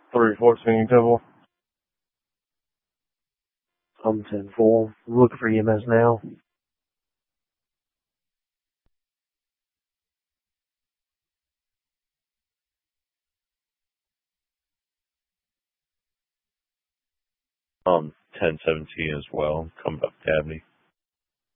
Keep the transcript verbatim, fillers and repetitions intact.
three four Swinging Temple. I'm ten four. Looking for E M S now. Um, ten seventeen as well. Coming up Dabney.